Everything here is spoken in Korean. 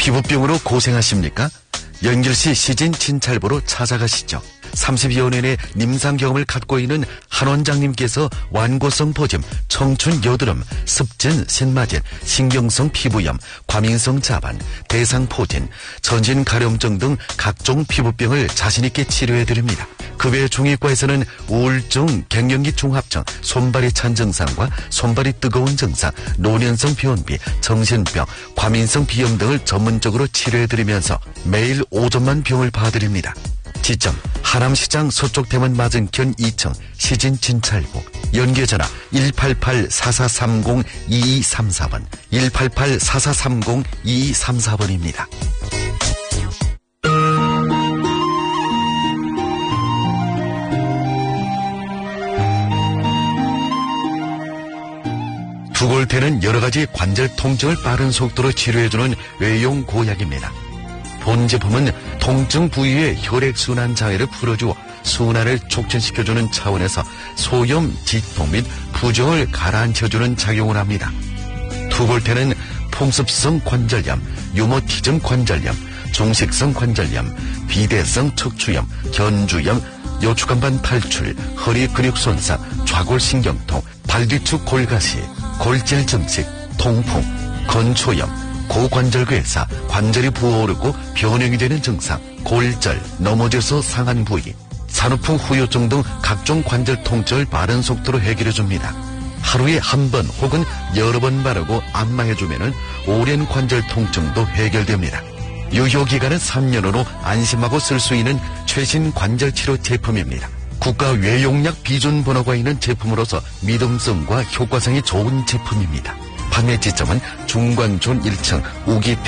피부병으로 고생하십니까? 연결시 시진 진찰보로 찾아가시죠. 30여 년의 임상 경험을 갖고 있는 한 원장님께서 완고성 보즘, 청춘 여드름, 습진, 신마진, 신경성 피부염, 과민성 자반, 대상포진, 전신 가려움증 등 각종 피부병을 자신있게 치료해드립니다. 그 외 중의과에서는 우울증, 갱년기 중합증, 손발이 찬 증상과 손발이 뜨거운 증상, 노년성 변비, 정신병, 과민성 비염 등을 전문적으로 치료해드리면서 매일 5점만 병을 봐드립니다. 지점 하남시장 서쪽대문 맞은편 2층 시진진찰보. 연계전화 188-4430-2234번 188-4430-2234번입니다. 두골태는 여러가지 관절 통증을 빠른 속도로 치료해주는 외용 고약입니다. 본 제품은 통증 부위의 혈액순환 장애를 풀어주어 순환을 촉진시켜주는 차원에서 소염, 지통 및 부종을 가라앉혀주는 작용을 합니다. 두골태는 풍습성 관절염, 유모티즘 관절염, 종식성 관절염, 비대성 척추염, 견주염, 요추간반 탈출, 허리 근육 손상, 좌골신경통, 발뒤축 골가시, 골질 증식, 통풍, 건초염, 고관절괴사, 관절이 부어오르고 변형이 되는 증상, 골절, 넘어져서 상한 부위, 산후풍 후유증 등 각종 관절 통증을 빠른 속도로 해결해줍니다. 하루에 한 번 혹은 여러 번 바르고 안마해주면 오랜 관절 통증도 해결됩니다. 유효기간은 3년으로 안심하고 쓸 수 있는 최신 관절치료 제품입니다. 국가 외용약 비준 번호가 있는 제품으로서 믿음성과 효과성이 좋은 제품입니다. 판매 지점은 중관촌 1층 우기